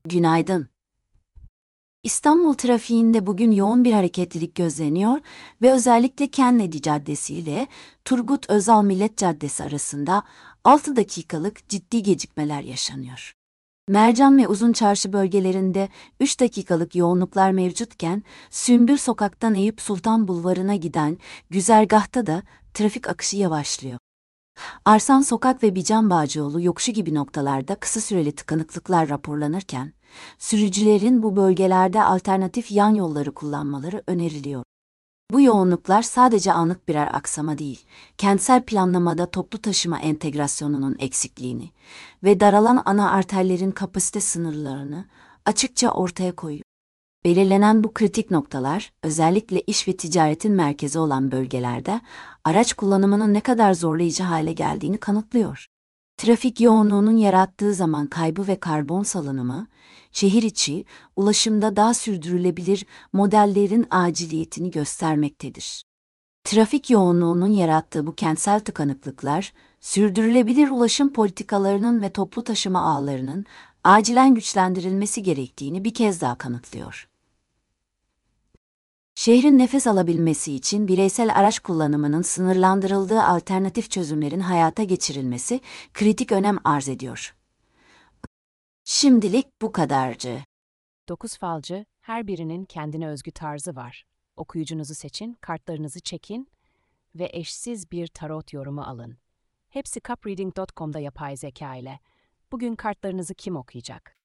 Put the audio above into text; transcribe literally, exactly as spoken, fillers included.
Günaydın. İstanbul trafiğinde bugün yoğun bir hareketlilik gözleniyor ve özellikle Kennedy Caddesi ile Turgut Özal Millet Caddesi arasında altı dakikalık ciddi gecikmeler yaşanıyor. Mercan ve Uzun Çarşı bölgelerinde üç dakikalık yoğunluklar mevcutken, Sümbül Sokak'tan Eyüp Sultan Bulvarı'na giden güzergahta da trafik akışı yavaşlıyor. Arsan Sokak ve Bican Bağcıoğlu yokuşu gibi noktalarda kısa süreli tıkanıklıklar raporlanırken, sürücülerin bu bölgelerde alternatif yan yolları kullanmaları öneriliyor. Bu yoğunluklar sadece anlık birer aksama değil, kentsel planlamada toplu taşıma entegrasyonunun eksikliğini ve daralan ana arterlerin kapasite sınırlarını açıkça ortaya koyuyor. Belirlenen bu kritik noktalar, özellikle iş ve ticaretin merkezi olan bölgelerde araç kullanımının ne kadar zorlayıcı hale geldiğini kanıtlıyor. Trafik yoğunluğunun yarattığı zaman kaybı ve karbon salınımı, şehir içi, ulaşımda daha sürdürülebilir modellerin aciliyetini göstermektedir. Trafik yoğunluğunun yarattığı bu kentsel tıkanıklıklar, sürdürülebilir ulaşım politikalarının ve toplu taşıma ağlarının acilen güçlendirilmesi gerektiğini bir kez daha kanıtlıyor. Şehrin nefes alabilmesi için bireysel araç kullanımının sınırlandırıldığı alternatif çözümlerin hayata geçirilmesi kritik önem arz ediyor. Şimdilik bu kadarcı. Dokuz falcı, her birinin kendine özgü tarzı var. Okuyucunuzu seçin, kartlarınızı çekin ve eşsiz bir tarot yorumu alın. Hepsi cupreading nokta com'da yapay zeka ile. Bugün kartlarınızı kim okuyacak?